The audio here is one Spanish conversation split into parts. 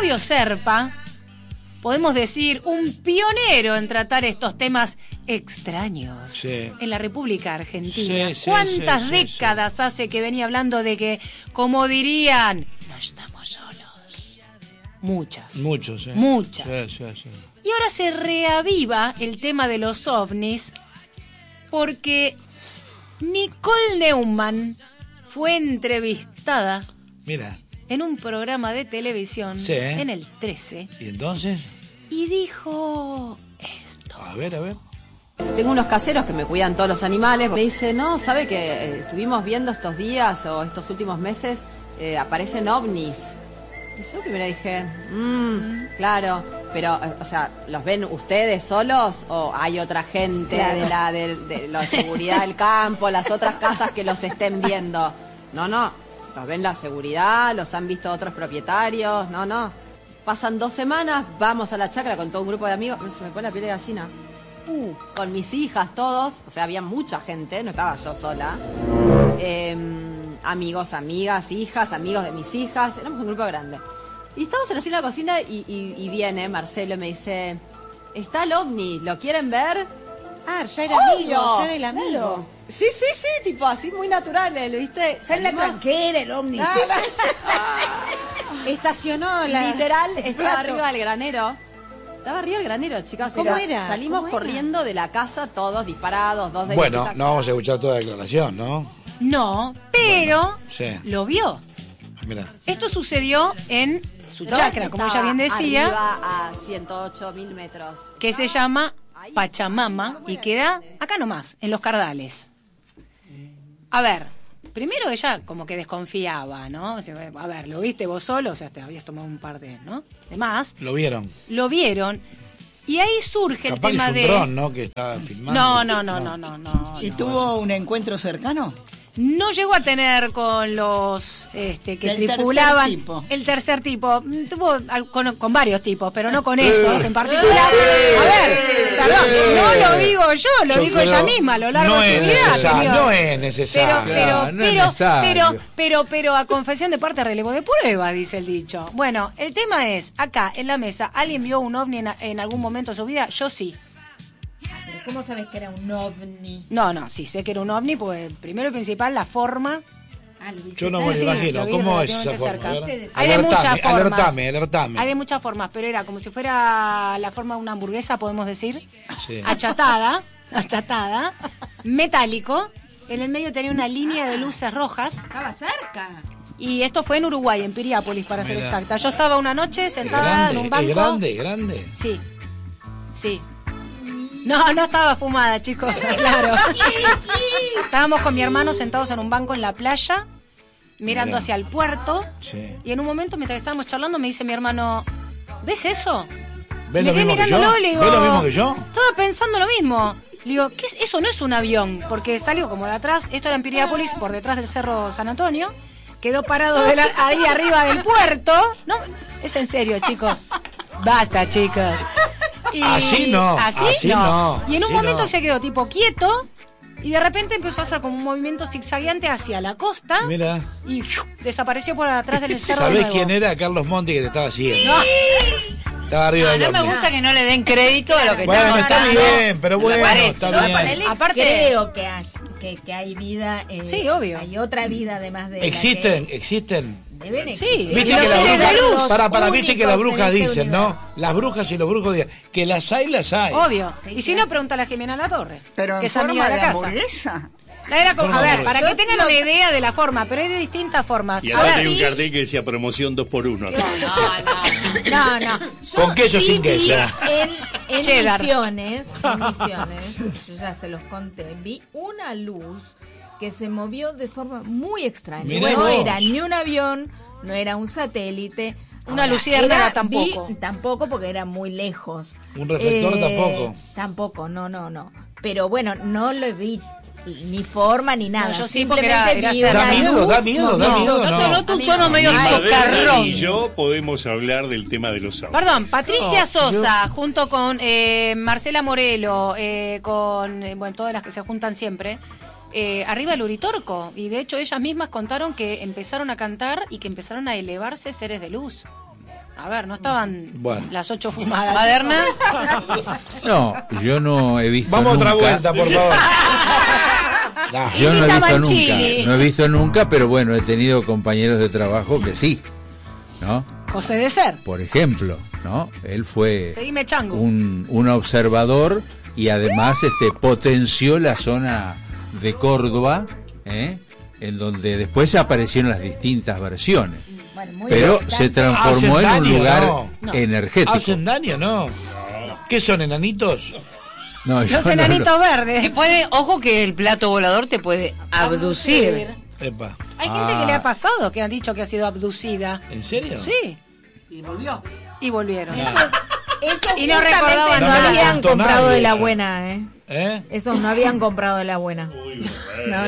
Mario Serpa, podemos decir, un pionero en tratar estos temas extraños en la República Argentina. ¿Cuántas décadas hace que venía hablando de que, como dirían, no estamos solos? Muchas. Muchas. Y ahora se reaviva el tema de los ovnis porque Nicole Neumann fue entrevistada en un programa de televisión en el 13. ¿Y entonces? Y dijo esto. A ver. Tengo unos caseros que me cuidan todos los animales. Me dice, no, ¿sabe que estuvimos viendo estos días o estos últimos meses aparecen ovnis? Y yo primero dije, claro, pero, o sea, ¿los ven ustedes solos o hay otra gente de la seguridad del campo, las otras casas que los estén viendo? No, los ven la seguridad, los han visto otros propietarios, no. Pasan 2 semanas, vamos a la chacra con todo un grupo de amigos, se me pone la piel de gallina. Con mis hijas, todos, o sea, había mucha gente, no estaba yo sola. Amigos, amigas, hijas, amigos de mis hijas, éramos un grupo grande. Y estamos en la cocina y viene Marcelo y me dice, está el ovni, ¿lo quieren ver? Ya era el amigo. Sí, tipo así muy natural, ¿viste? Está en la tranquera el ovni. Estacionó literal, estaba arriba del granero. Estaba arriba del granero, chicas. ¿Cómo era? Salimos corriendo de la casa, todos disparados, 2 de Bueno, no vamos a escuchar toda la declaración, ¿no? No, pero lo vio. Mirá. Esto sucedió en su chacra, como ella bien decía. Arriba a 108.000 metros. Que se llama Pachamama y queda acá nomás, en Los Cardales. A ver, primero ella como que desconfiaba, ¿no? A ver, ¿lo viste vos solo? O sea, te habías tomado un par de, ¿no? De más. Lo vieron. Y ahí surge capaz el tema que es un dron, ¿no? Que estaba filmando. No. ¿Y tuvo un encuentro cercano? No llegó a tener con los que tripulaban el tercer tipo. Tuvo con varios tipos, pero no con esos en particular. A ver, perdón, no lo digo yo, lo digo ella misma a lo largo de su vida. No es necesario. Pero a confesión de parte, relevo de prueba, dice el dicho. Bueno, el tema es, acá en la mesa, ¿alguien vio un ovni en algún momento de su vida? Yo sí. ¿Cómo sabes que era un ovni? No, sí sé que era un ovni, pues primero y principal la forma. Yo no me lo imagino. ¿Cómo es esa forma? Hay de muchas formas. Alertame. Hay de muchas formas, pero era como si fuera la forma de una hamburguesa, podemos decir. Sí. Achatada, metálico. En el medio tenía una línea de luces rojas. Estaba cerca. Y esto fue en Uruguay, en Piriápolis, para ser exacta. Yo estaba una noche sentada en un banco. ¿Es grande? Sí. No estaba fumada, chicos, claro. Estábamos con mi hermano sentados en un banco en la playa, mirando hacia el puerto. Sí. Y en un momento, mientras estábamos charlando, me dice mi hermano, ¿ves eso? ¿Ves lo mismo que yo? Le digo, ¿ves lo mismo que yo? Estaba pensando lo mismo. Le digo, ¿qué es? Eso no es un avión, porque salió como de atrás. Esto era en Piriápolis, por detrás del Cerro San Antonio. Quedó parado ahí arriba del puerto. No, es en serio, chicos. Basta, chicos. Y así no. Y en un momento se quedó tipo quieto y de repente empezó a hacer como un movimiento zigzagueante hacia la costa. Mira. Y desapareció por atrás del cerro. ¿Sabés quién era? Carlos Monti, que te estaba siguiendo. No. Estaba arriba del no me gusta que no le den crédito a lo que bueno, está contando. Está bien, pero bueno, está bien. Aparte, creo que hay vida. Sí, obvio. Hay otra vida además de. ¿Existen? Deben existir. Sí, viste que las brujas, viste que las brujas dicen, ¿no? Las brujas y los brujos dicen que las hay. Obvio. Sí, y si no, pregunta a la Jimena Latorre, pero que es amiga de la casa. Hamburguesa. Era como, a ver, para que tengan una idea de la forma, pero hay de distintas formas. Y acá tenía un cartel que decía promoción 2x1. No. ¿Con queso o sin queso? En Misiones, yo ya se los conté, vi una luz que se movió de forma muy extraña. Mirá No vos. era ni un avión, no era un satélite. Una luciérnaga tampoco. Tampoco, porque era muy lejos. Un reflector tampoco. Tampoco, no. Pero bueno, no lo vi ni forma ni nada. No, yo sí, simplemente porque vi era una luz. Da miedo. No, tu tono medio socarrón. Y yo podemos hablar del tema de los autos. Perdón, Patricia Sosa, junto con Marcela Morelo, con todas las que se juntan siempre, arriba del Uritorco. Y de hecho ellas mismas contaron que empezaron a cantar y que empezaron a elevarse seres de luz. A ver, ¿no estaban las 8 fumadas? ¿Maderna? No, yo no he visto Vamos nunca. otra vuelta, por favor. Yo no he visto nunca, pero bueno, he tenido compañeros de trabajo que sí, ¿no? José de Ser. Por ejemplo, ¿no? Él fue un observador y además potenció la zona de Córdoba, en donde después aparecieron las distintas versiones. Bueno, pero se transformó en un lugar energético. ¿Hacen daño? No. ¿Qué son, enanitos? No, los enanitos verdes. Te puede, ojo que el plato volador te puede abducir. Epa. Hay gente que le ha pasado, que han dicho que ha sido abducida. ¿En serio? Sí. Y volvió. Y volvieron. Eso y no recordaban. No habían comprado de la buena, ¿Eh? Esos no habían comprado de la buena. No.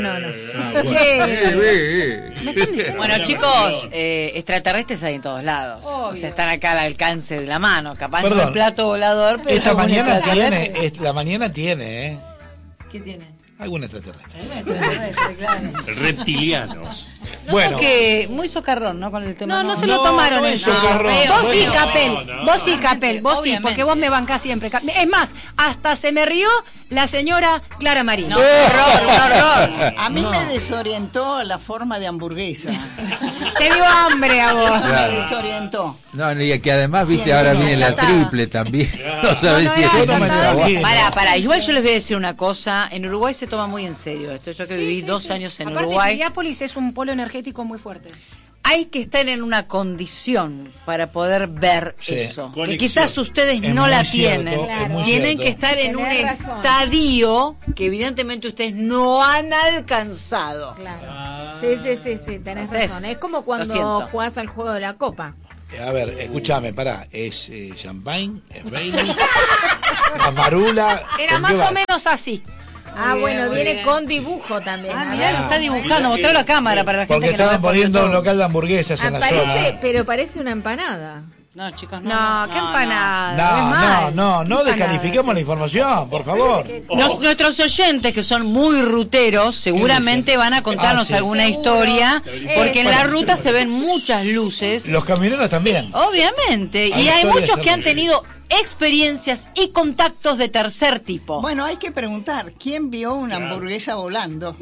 Bueno, chicos, extraterrestres hay en todos lados. O sea, están acá al alcance de la mano. Capaz no el plato volador, pero esta mañana tiene, ¿Qué tiene? Algún extraterrestre. Reptilianos. Bueno, que muy socarrón, ¿no? Con el tema. No se lo tomaron en socarrón. Vos sí, Capel, vos sí, porque vos me bancás siempre. Es más, hasta se me rió la señora Clara Marín. No, horror. A mí me desorientó la forma de hamburguesa. Te dio hambre a vos. Me desorientó. No, y que además, viste, ahora viene la triple también. No sabés si es Para, igual yo les voy a decir una cosa. En Uruguay se toma muy en serio esto. Yo que viví 2 años en Uruguay. Aparte, Piriápolis es un polo energético muy fuerte. Hay que estar en una condición para poder ver eso. Que quizás ustedes no la tienen. Tienen que estar en un estadio que evidentemente ustedes no han alcanzado. Claro. Sí, tenés razón. Es como cuando jugás al juego de la copa. A ver, escúchame, pará. ¿Es champagne? ¿Es Baileys? ¿La marula? Era más o menos así. Bueno, viene con dibujo también. Mirá, lo está dibujando, mostró la cámara para la gente. Porque que estaban poniendo un local de hamburguesas en la zona. Pero parece una empanada. No, chicos, no. ¿Qué empanada? No descalifiquemos la información, por favor. Nuestros oyentes, que son muy ruteros, seguramente van a contarnos alguna historia, porque en la ruta se ven muchas luces. Los camioneros también. Obviamente, y hay muchos que han tenido experiencias y contactos de tercer tipo. Bueno, hay que preguntar, ¿quién vio una hamburguesa volando?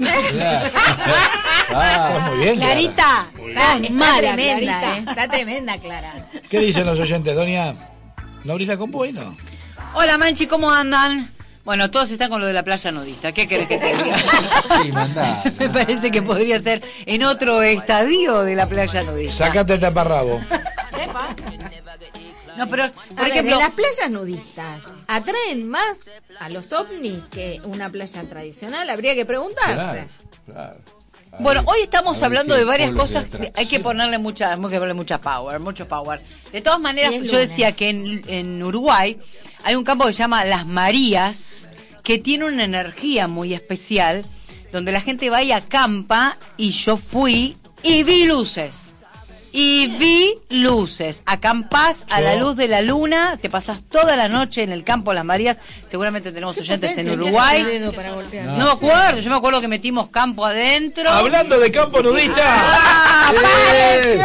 Muy bien, Clarita. Está tremenda, está tremenda, Clara. ¿Qué dicen los oyentes, doña? ¿No abrís la compu y no? Hola, Manchi, ¿cómo andan? Bueno, todos están con lo de la playa nudista. ¿Qué querés que te diga? Sí, mandá. Me parece que podría ser en otro estadio de la playa nudista. Sácate el taparrabo. No, pero, por ejemplo, las playas nudistas atraen más a los ovnis que una playa tradicional. Habría que preguntarse. Claro. Bueno, hoy estamos hablando de varias cosas. Hay que ponerle mucha power, mucho power. De todas maneras, yo decía que en Uruguay hay un campo que se llama Las Marías, que tiene una energía muy especial, donde la gente va y acampa, y yo fui y vi luces. Acampás a la luz de la luna, te pasás toda la noche en el campo de Las Marías. Seguramente tenemos oyentes en Uruguay. No me acuerdo, yo me acuerdo que metimos campo adentro. Hablando de campo nudista, ¡apareció!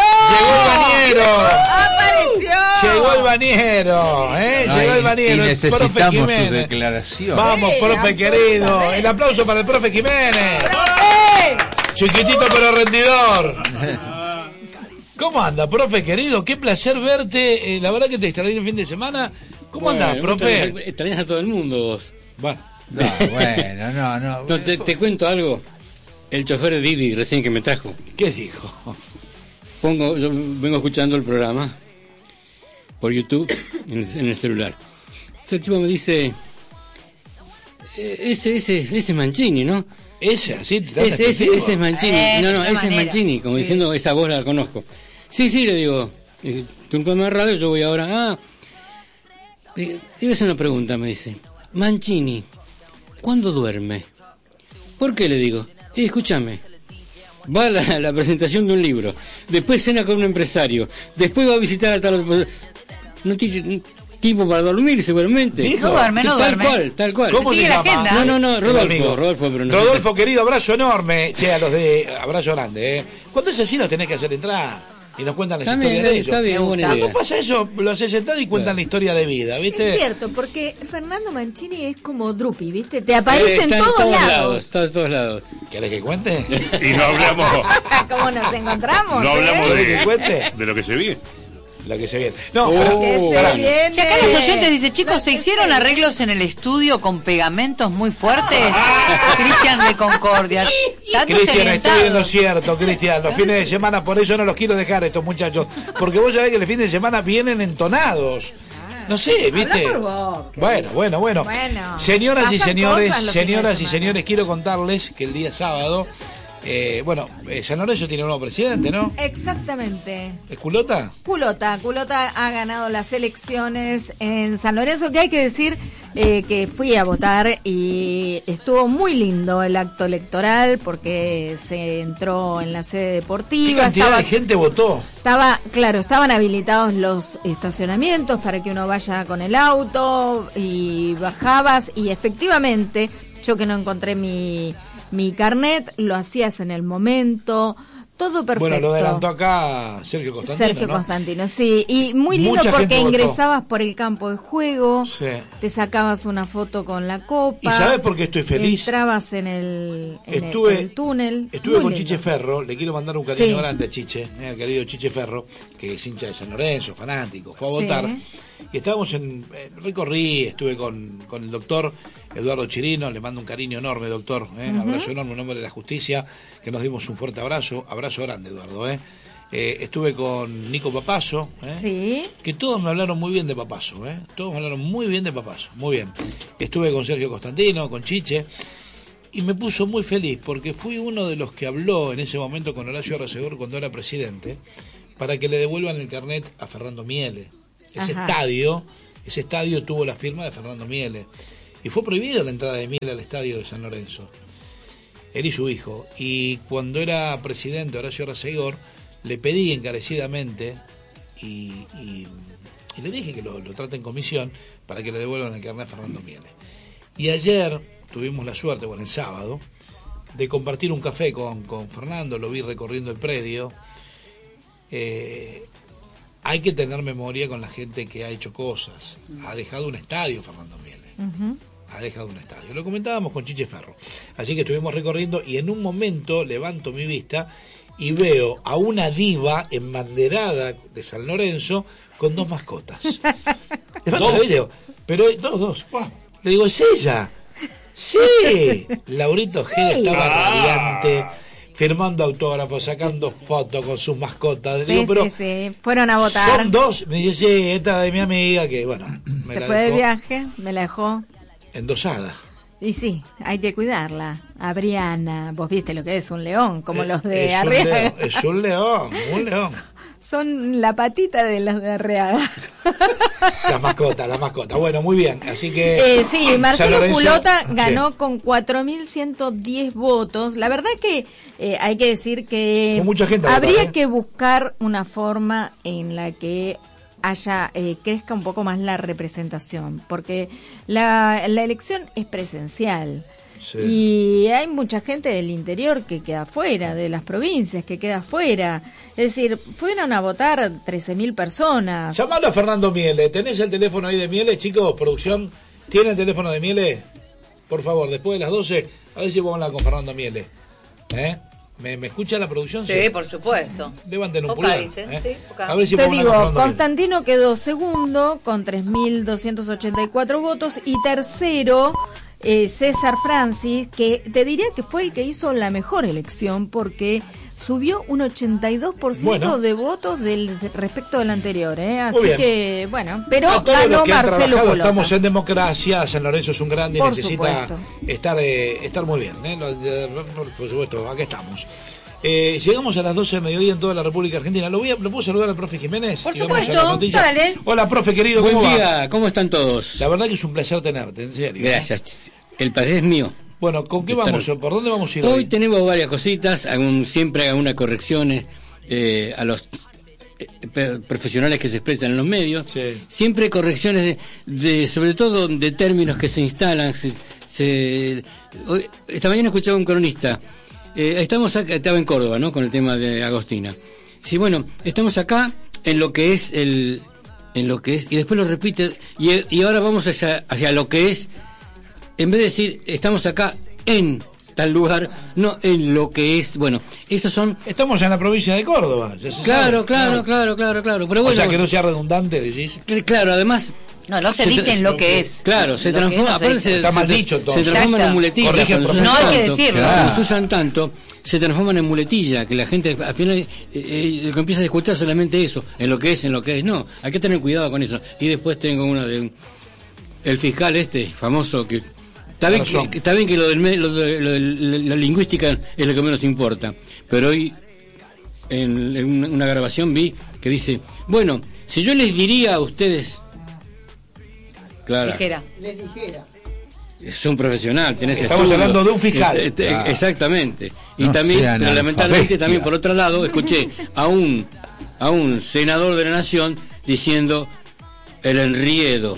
Llegó el bañero, Llegó el bañero. Y necesitamos su declaración. Vamos, profe querido. El aplauso para el profe Jiménez. Chiquitito pero rendidor. ¿Cómo anda, profe querido? Qué placer verte. La verdad que te extrañé el fin de semana. ¿Cómo andás, profe? Extrañas a todo el mundo vos. Bueno, no. Te cuento algo. El chofer de Didi, recién que me trajo. ¿Qué dijo? Yo vengo escuchando el programa por YouTube en el celular. Ese tipo me dice, ese Mancini, ¿no? Ese es Mancini. Ese es Mancini, como diciendo, esa voz la conozco. Sí, le digo, tú un programa de radio, yo voy ahora. Te voy a hacer una pregunta, me dice. Mancini, ¿cuándo duerme? ¿Por qué? Le digo. Escúchame. Va a la presentación de un libro, después cena con un empresario, después va a visitar a tal... No tiene tiempo para dormir, seguramente. No duerme. Tal cual. ¿Cómo se llama? No, Rodolfo, pero no. Rodolfo, querido, abrazo enorme. Che, a los de abrazo grande, Cuando es así nos tenés que hacer entrar. y nos cuentan las historias de ellos. Está bien, cuando pasa eso, lo haces sentar y cuentan la historia de vida, ¿viste? Es cierto, porque Fernando Mancini es como Drupi, ¿viste? Te aparece en todos lados. Está en todos lados. ¿Querés que cuente? Y no hablamos. ¿Cómo nos encontramos? No hablamos de lo que se viene. Lo que se viene. No, che, acá los oyentes dicen, chicos, ¿se hicieron arreglos en el estudio con pegamentos muy fuertes? Cristian de Concordia. Cristian, estoy en lo cierto, Cristian. Los fines de semana, por eso no los quiero dejar estos muchachos. Porque vos sabés que los fines de semana vienen entonados. No sé, ¿viste? Bueno. Señoras y señores, quiero contarles que el día sábado, San Lorenzo tiene un nuevo presidente, ¿no? Exactamente. ¿Es Culota? Culota ha ganado las elecciones en San Lorenzo, que hay que decir que fui a votar y estuvo muy lindo el acto electoral porque se entró en la sede deportiva. ¿Qué cantidad de gente votó? Estaban habilitados los estacionamientos para que uno vaya con el auto y bajabas y efectivamente, yo que no encontré mi carnet, lo hacías en el momento, todo perfecto. Bueno, lo adelantó acá Sergio Constantino, sí, y muy lindo porque ingresabas por el campo de juego, sí. Te sacabas una foto con la copa. ¿Y sabes por qué estoy feliz? Entrabas en el túnel. Estuve con Chiche Ferro, le quiero mandar un cariño grande a Chiche, el querido Chiche Ferro, que es hincha de San Lorenzo, fanático, fue a votar, y estábamos recorrí, estuve con el doctor Eduardo Chirino, le mando un cariño enorme, doctor, abrazo enorme en nombre de la justicia, que nos dimos un fuerte abrazo grande, Eduardo, estuve con Nico Papazo, que todos me hablaron muy bien de Papazo, muy bien. Estuve con Sergio Constantino, con Chiche, y me puso muy feliz, porque fui uno de los que habló en ese momento con Horacio Arrasegor cuando era presidente, para que le devuelvan el carnet a Fernando Miele. Ese estadio tuvo la firma de Fernando Miele. Y fue prohibida la entrada de Miele al estadio de San Lorenzo. Él y su hijo. Y cuando era presidente Horacio Arrasegor, le pedí encarecidamente y le dije que lo trate en comisión para que le devuelvan el carnet a Fernando Miele. Y ayer tuvimos la suerte, el sábado, de compartir un café con Fernando, lo vi recorriendo el predio. Hay que tener memoria con la gente que ha hecho cosas. Ha dejado un estadio Fernando Miele. Ha dejado un estadio. Lo comentábamos con Chiche Ferro. Así que estuvimos recorriendo y en un momento levanto mi vista y veo a una diva embanderada de San Lorenzo con 2 mascotas. Levanto el video. Pero dos. Le digo, ¿es ella? Sí. Laurito Ojeda estaba radiante, firmando autógrafos, sacando fotos con sus mascotas. Sí, digo, fueron a votar. Son 2. Me dice, sí, esta de mi amiga que, se fue de viaje, me la dejó endosada. Y sí, hay que cuidarla. A Briana, vos viste lo que es un león, como los de Arriaga. Es un león. Son la patita de los de Arriaga. La mascota. Bueno, muy bien. Así que sí, Marcelo Culota ganó con 4.110 votos. La verdad que hay que decir que mucha gente habría que buscar una forma en la que crezca un poco más la representación, porque la elección es presencial. Sí. Y hay mucha gente del interior que queda fuera, de las provincias que queda fuera. Es decir, fueron a votar 13.000 personas. Llamalo a Fernando Miele. ¿Tenés el teléfono ahí de Miele, chicos? Producción, ¿tiene el teléfono de Miele? Por favor, después de las 12, a ver si vamos a hablar con Fernando Miele. ¿Me escucha la producción? Sí, por supuesto. Levanten un pulgar. A ver si te digo, Constantino quedó segundo con 3.284 votos y tercero César Francis, que te diría que fue el que hizo la mejor elección porque subió un 82% de votos respecto del anterior, así que pero ganó Marcelo Culota. Estamos en democracia, San Lorenzo es un grande y necesita estar muy bien, por supuesto, acá estamos. Llegamos a las 12 de mediodía en toda la República Argentina. ¿Lo puedo saludar al profe Jiménez? Por supuesto, dale. Hola, profe querido, ¿cómo va? Buen día, ¿cómo están todos? La verdad que es un placer tenerte, en serio. Gracias, el placer es mío. Bueno, ¿con qué vamos? ¿Por dónde vamos a ir hoy? Tenemos varias cositas, siempre algunas correcciones a los profesionales que se expresan en los medios. Sí. Siempre correcciones sobre todo de términos que se instalan. Esta mañana escuchaba un cronista. Estaba en Córdoba, ¿no? Con el tema de Agostina. sí, bueno, estamos acá en lo que es y después lo repite, y ahora vamos hacia lo que es, en vez de decir estamos acá en tal lugar, no en lo que es, bueno, esos son... Estamos en la provincia de Córdoba. Claro. Pero bueno, o sea, que no sea redundante, decís. Claro, además... No se dice en lo que es. Claro, se transforma, está mal dicho, se transforman en muletillas. No hay que decirlo. Como se usan tanto, se transforman en muletilla, que la gente al final empieza a discutir solamente eso, en lo que es. No, hay que tener cuidado con eso. Y después tengo una de el fiscal famoso, que está bien que lo de la lingüística es lo que menos importa, pero hoy en una grabación vi que dice, bueno, si yo les diría a ustedes, claro, les dijera. Es un profesional, tenés Estamos hablando de un fiscal. Exactamente. Y también, pero lamentablemente, también por otro lado, escuché a un senador de la nación diciendo el enriedo.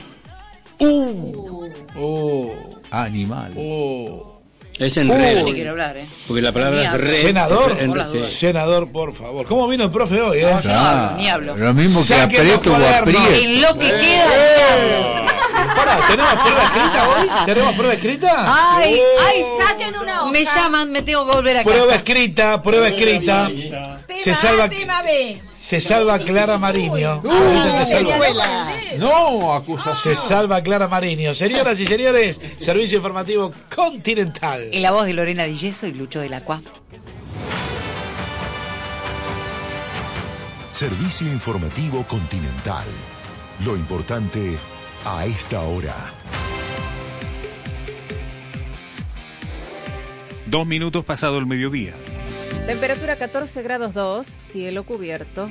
Animal. Es enredo. Quiero hablar, porque la palabra es re. Senador, por favor. ¿Cómo vino el profe hoy? No, yo ni hablo. Lo mismo que aprieto o aprieto. En lo que queda, ¿Tenemos prueba escrita hoy? ¿Tenemos prueba escrita? Ay, saquen una hoja. Me llaman, me tengo que volver a casa. Prueba escrita. Se salva Clara Mariño. No, acusación. Se salva Clara Mariño. Señoras y señores, servicio informativo Continental. En la voz de Lorena Di Yeso y Lucho de la Cua. Servicio informativo Continental. Lo importante a esta hora. 2 minutos pasado el mediodía. Temperatura 14 grados 2, cielo cubierto.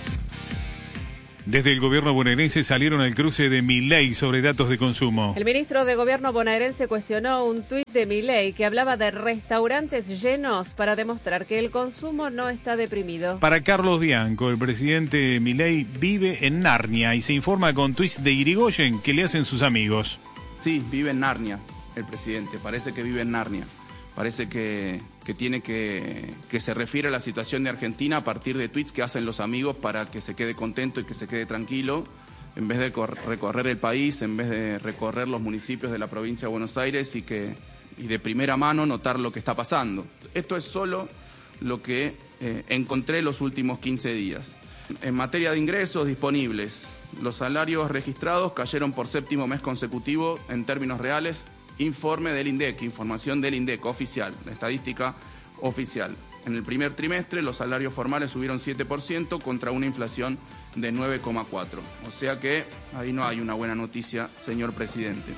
Desde el gobierno bonaerense salieron al cruce de Milei sobre datos de consumo. El ministro de Gobierno bonaerense cuestionó un tuit de Milei que hablaba de restaurantes llenos para demostrar que el consumo no está deprimido. Para Carlos Bianco, el presidente Milei vive en Narnia y se informa con tuits de Irigoyen que le hacen sus amigos. Sí, vive en Narnia el presidente, parece que vive en Narnia. Parece que tiene que se refiere a la situación de Argentina a partir de tweets que hacen los amigos para que se quede contento y que se quede tranquilo, en vez de recorrer el país, en vez de recorrer los municipios de la provincia de Buenos Aires y de primera mano notar lo que está pasando. Esto es solo lo que encontré los últimos 15 días. En materia de ingresos disponibles, los salarios registrados cayeron por 7º mes consecutivo en términos reales. Informe del INDEC, información del INDEC oficial, la estadística oficial. En el primer trimestre los salarios formales subieron 7% contra una inflación de 9,4%. O sea que ahí no hay una buena noticia, señor presidente.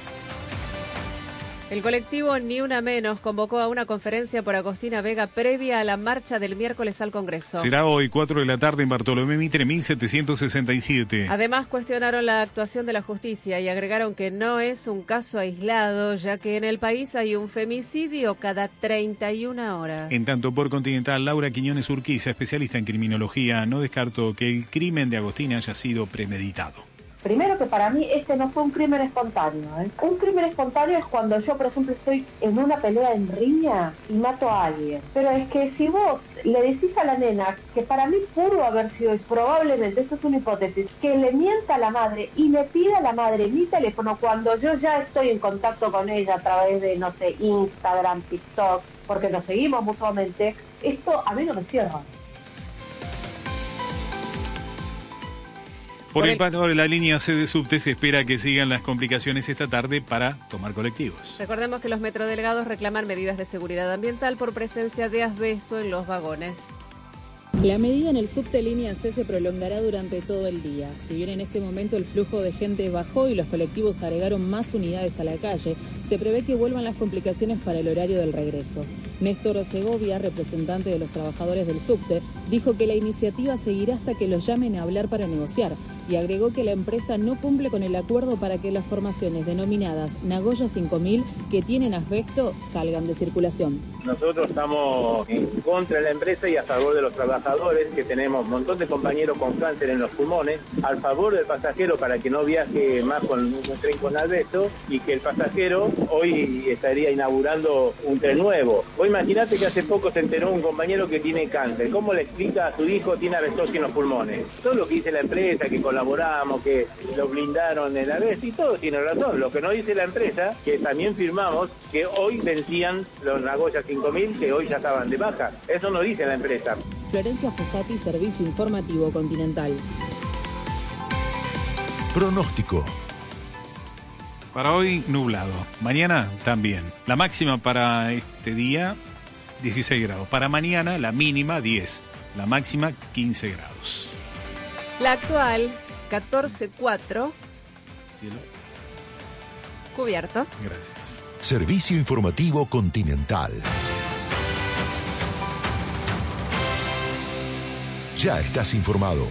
El colectivo Ni Una Menos convocó a una conferencia por Agostina Vega previa a la marcha del miércoles al Congreso. Será hoy 4 de la tarde en Bartolomé Mitre 1767. Además cuestionaron la actuación de la justicia y agregaron que no es un caso aislado, ya que en el país hay un femicidio cada 31 horas. En tanto, por Continental, Laura Quiñones Urquiza, especialista en criminología, no descartó que el crimen de Agostina haya sido premeditado. Primero que para mí este no fue un crimen espontáneo. Un crimen espontáneo es cuando yo, por ejemplo, estoy en una pelea en riña y mato a alguien. Pero es que si vos le decís a la nena, que para mí pudo haber sido, y probablemente, esto es una hipótesis, que le mienta a la madre y le pida a la madre mi teléfono cuando yo ya estoy en contacto con ella a través de, no sé, Instagram, TikTok, porque nos seguimos mutuamente, esto a mí no me cierra. Por el paro de la línea C de subte se espera que sigan las complicaciones esta tarde para tomar colectivos. Recordemos que los metrodelegados reclaman medidas de seguridad ambiental por presencia de asbesto en los vagones. La medida en el subte línea C se prolongará durante todo el día. Si bien en este momento el flujo de gente bajó y los colectivos agregaron más unidades a la calle, se prevé que vuelvan las complicaciones para el horario del regreso. Néstor Segovia, representante de los trabajadores del subte, dijo que la iniciativa seguirá hasta que los llamen a hablar para negociar y agregó que la empresa no cumple con el acuerdo para que las formaciones denominadas Nagoya 5000 que tienen asbesto salgan de circulación. Nosotros estamos en contra de la empresa y a favor de los trabajadores, que tenemos un montón de compañeros con cáncer en los pulmones, al favor del pasajero para que no viaje más con un tren con asbesto y que el pasajero hoy estaría inaugurando un tren nuevo. Hoy Vos imaginate que hace poco se enteró un compañero que tiene cáncer. ¿Cómo le explica a su hijo tiene asbestosis en los pulmones? Todo lo que dice la empresa, que colaboramos, que lo blindaron en la vez, y todo tiene razón. Lo que no dice la empresa, que también firmamos, que hoy vencían los Nagoya 5000, que hoy ya estaban de baja. Eso no dice la empresa. Florencia Fossati, Servicio Informativo Continental. Pronóstico. Para hoy, nublado. Mañana también. La máxima para este día, 16 grados. Para mañana, la mínima, 10. La máxima, 15 grados. La actual, 14.4. Cielo. Cubierto. Gracias. Servicio Informativo Continental. Ya estás informado.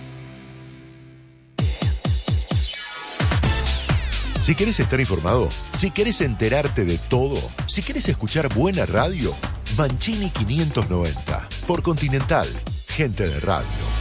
Si querés estar informado, si querés enterarte de todo, si querés escuchar buena radio, Mancini 590, por Continental, gente de radio.